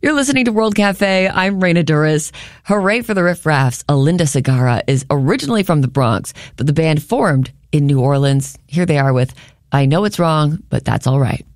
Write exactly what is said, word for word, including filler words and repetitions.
You're listening to World Cafe. I'm Raina Duras. Hooray for the Riff Raffs. Alinda Segarra is originally from the Bronx, but the band formed in New Orleans. Here they are with I Know It's Wrong, but That's All Right.